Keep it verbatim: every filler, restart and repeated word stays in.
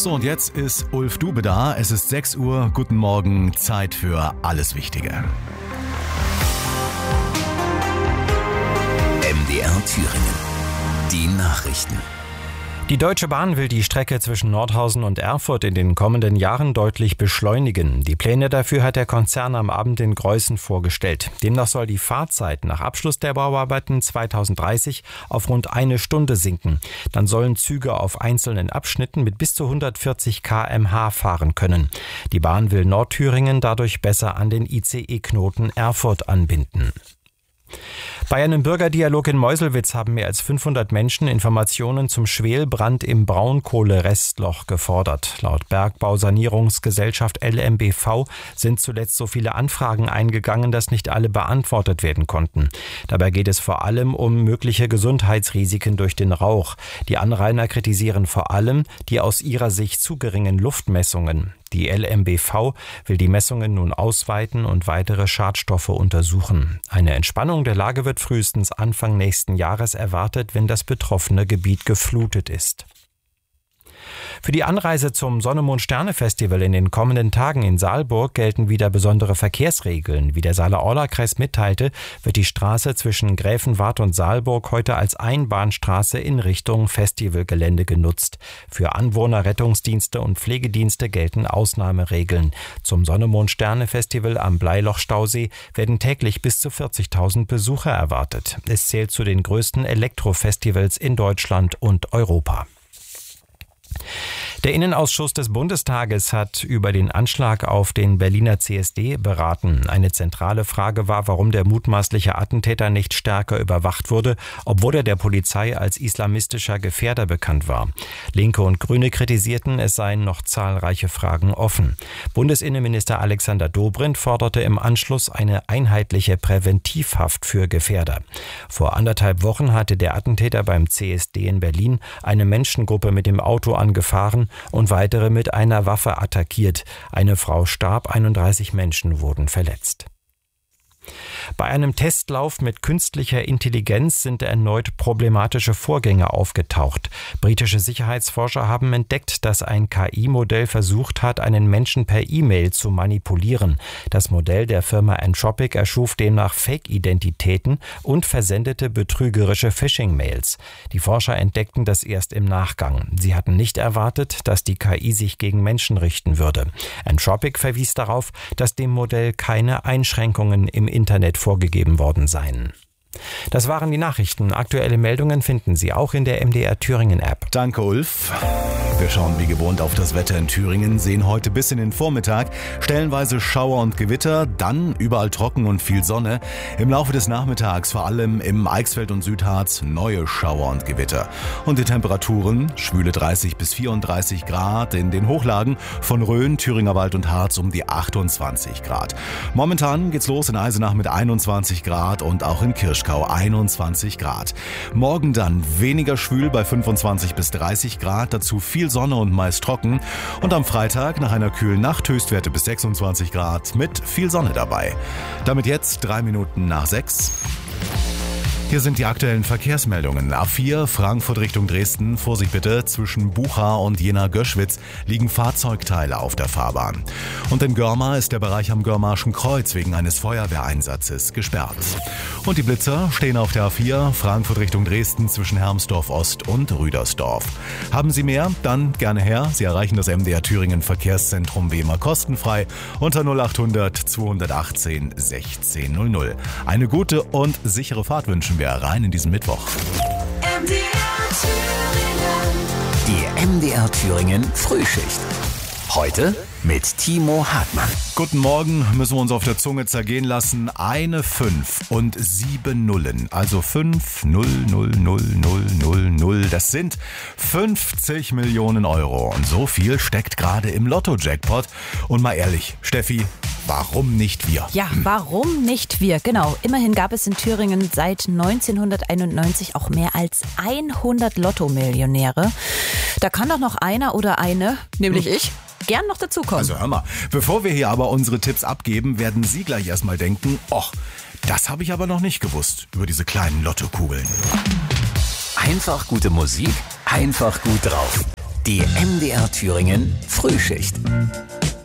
So, und jetzt ist Ulf Dube da. Es ist sechs Uhr. Guten Morgen. Zeit für alles Wichtige. M D R Thüringen. Die Nachrichten. Die Deutsche Bahn will die Strecke zwischen Nordhausen und Erfurt in den kommenden Jahren deutlich beschleunigen. Die Pläne dafür hat der Konzern am Abend in Greußen vorgestellt. Demnach soll die Fahrzeit nach Abschluss der Bauarbeiten zweitausenddreißig auf rund eine Stunde sinken. Dann sollen Züge auf einzelnen Abschnitten mit bis zu hundertvierzig Kilometer pro Stunde fahren können. Die Bahn will Nordthüringen dadurch besser an den I C E-Knoten Erfurt anbinden. Bei einem Bürgerdialog in Meuselwitz haben mehr als fünfhundert Menschen Informationen zum Schwelbrand im Braunkohlerestloch gefordert. Laut Bergbausanierungsgesellschaft L M B V sind zuletzt so viele Anfragen eingegangen, dass nicht alle beantwortet werden konnten. Dabei geht es vor allem um mögliche Gesundheitsrisiken durch den Rauch. Die Anrainer kritisieren vor allem die aus ihrer Sicht zu geringen Luftmessungen. Die L M B V will die Messungen nun ausweiten und weitere Schadstoffe untersuchen. Eine Entspannung der Lage wird frühestens Anfang nächsten Jahres erwartet, wenn das betroffene Gebiet geflutet ist. Für die Anreise zum Sonne-Mond-Sterne-Festival in den kommenden Tagen in Saalburg gelten wieder besondere Verkehrsregeln. Wie der Saale-Orla-Kreis mitteilte, wird die Straße zwischen Gräfenwart und Saalburg heute als Einbahnstraße in Richtung Festivalgelände genutzt. Für Anwohner, Rettungsdienste und Pflegedienste gelten Ausnahmeregeln. Zum Sonne-Mond-Sterne-Festival am Bleiloch-Stausee werden täglich bis zu vierzigtausend Besucher erwartet. Es zählt zu den größten Elektrofestivals in Deutschland und Europa. Der Innenausschuss des Bundestages hat über den Anschlag auf den Berliner C S D beraten. Eine zentrale Frage war, warum der mutmaßliche Attentäter nicht stärker überwacht wurde, obwohl er der Polizei als islamistischer Gefährder bekannt war. Linke und Grüne kritisierten, es seien noch zahlreiche Fragen offen. Bundesinnenminister Alexander Dobrindt forderte im Anschluss eine einheitliche Präventivhaft für Gefährder. Vor anderthalb Wochen hatte der Attentäter beim C S D in Berlin eine Menschengruppe mit dem Auto angefahren und weitere mit einer Waffe attackiert. Eine Frau starb, einunddreißig Menschen wurden verletzt. Bei einem Testlauf mit künstlicher Intelligenz sind erneut problematische Vorgänge aufgetaucht. Britische Sicherheitsforscher haben entdeckt, dass ein K I-Modell versucht hat, einen Menschen per E-Mail zu manipulieren. Das Modell der Firma Anthropic erschuf demnach Fake-Identitäten und versendete betrügerische Phishing-Mails. Die Forscher entdeckten das erst im Nachgang. Sie hatten nicht erwartet, dass die K I sich gegen Menschen richten würde. Anthropic verwies darauf, dass dem Modell keine Einschränkungen im Internet vorgegeben worden seien. Das waren die Nachrichten. Aktuelle Meldungen finden Sie auch in der M D R Thüringen App. Danke, Ulf. Wir schauen wie gewohnt auf das Wetter in Thüringen, sehen heute bis in den Vormittag stellenweise Schauer und Gewitter, dann überall trocken und viel Sonne. Im Laufe des Nachmittags vor allem im Eichsfeld und Südharz neue Schauer und Gewitter. Und die Temperaturen, schwüle dreißig bis vierunddreißig Grad, in den Hochlagen von Rhön, Thüringer Wald und Harz um die achtundzwanzig Grad. Momentan geht's los in Eisenach mit einundzwanzig Grad und auch in Kirschkau einundzwanzig Grad. Morgen dann weniger schwül bei fünfundzwanzig bis dreißig Grad, dazu viel Sonne und meist trocken. Und am Freitag nach einer kühlen Nacht Höchstwerte bis sechsundzwanzig Grad mit viel Sonne dabei. Damit jetzt drei Minuten nach sechs. Hier sind die aktuellen Verkehrsmeldungen. A vier Frankfurt Richtung Dresden. Vorsicht bitte, zwischen Bucha und Jena-Göschwitz liegen Fahrzeugteile auf der Fahrbahn. Und in Görma ist der Bereich am Görmarschen Kreuz wegen eines Feuerwehreinsatzes gesperrt. Und die Blitzer stehen auf der A vier Frankfurt Richtung Dresden zwischen Hermsdorf Ost und Rüdersdorf. Haben Sie mehr? Dann gerne her. Sie erreichen das M D R Thüringen Verkehrszentrum wie immer kostenfrei unter null achthundert zweihundertachtzehn sechzehn null null. Eine gute und sichere Fahrt wünschen wir rein in diesen Mittwoch. M D R Thüringen. Die M D R Thüringen Frühschicht. Heute mit Timo Hartmann. Guten Morgen, müssen wir uns auf der Zunge zergehen lassen. Eine fünf und sieben Nullen. Also fünf, null, null, null, null, null, null. Das sind fünfzig Millionen Euro. Und so viel steckt gerade im Lotto-Jackpot. Und mal ehrlich, Steffi, warum nicht wir? Ja, warum nicht wir? Genau. Immerhin gab es in Thüringen seit neunzehnhunderteinundneunzig auch mehr als hundert Lotto-Millionäre. Da kann doch noch einer oder eine, nämlich ich, gern noch dazukommen. Also hör mal, bevor wir hier aber unsere Tipps abgeben, werden Sie gleich erstmal denken, och, das habe ich aber noch nicht gewusst über diese kleinen Lottokugeln. Einfach gute Musik, einfach gut drauf. Die M D R Thüringen Frühschicht.